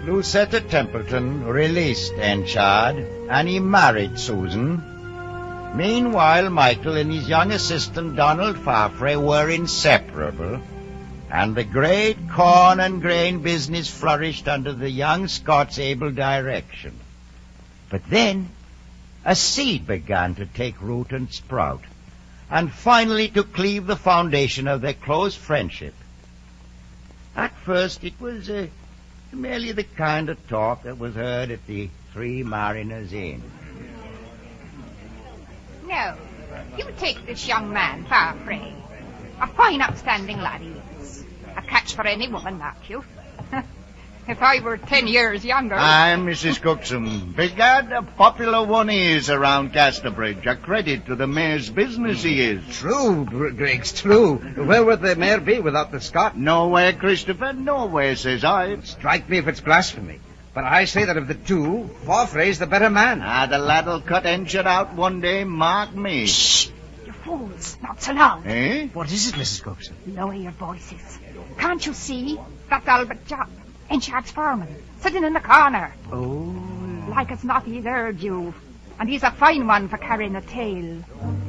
Lucetta Templeton released Enchard, and he married Susan. Meanwhile, Michael and his young assistant Donald Farfrae were inseparable, and the great corn and grain business flourished under the young Scot's able direction. But then a seed began to take root and sprout, and finally to cleave the foundation of their close friendship. At first it was merely the kind of talk that was heard at the Three Mariners Inn. Now, you take this young man, Farfrae. A fine upstanding lad he is. A catch for any woman, mark you. If I were 10 years younger... Aye, Mrs. Cookson. Begad, a popular one he is around Casterbridge. A credit to the mayor's business he is. True, Griggs, true. Where would the mayor be without the Scot? Nowhere, Christopher, nowhere, says I. Strike me if it's blasphemy. But I say that of the two, Farfrae's the better man. The lad'll cut Enchard out one day, mark me. Shh! You fools, not so loud. Eh? What is it, Mrs. Cookson? Lower your voices. Can't you see? That's Albert Jopp, Enchard's foreman, sitting in the corner. Oh. Like as not he's heard you. And he's a fine one for carrying a tale.